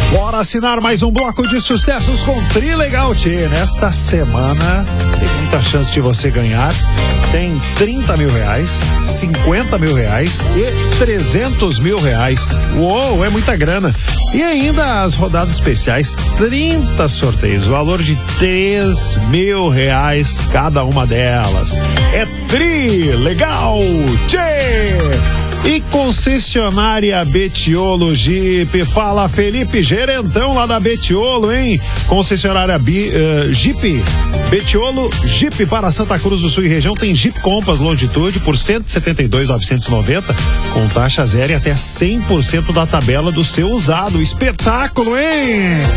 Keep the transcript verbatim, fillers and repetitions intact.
Bora assinar mais um bloco de sucessos com Trilegal Tchê. Nesta semana tem muita chance de você ganhar. Tem trinta mil reais, cinquenta mil reais e trezentos mil reais. Uou, é muita grana. E ainda as rodadas especiais, trinta sorteios, valor de três mil reais cada uma delas. É Trilegal Tchê! E concessionária Betiolo Jeep, fala Felipe Gerentão lá da Betiolo, hein? Concessionária Bi, uh, Jeep, Betiolo Jeep para Santa Cruz do Sul e região, tem Jeep Compass Longitude por cento e setenta e dois mil novecentos e noventa, com taxa zero e até cem por cento da tabela do seu usado. Espetáculo, hein?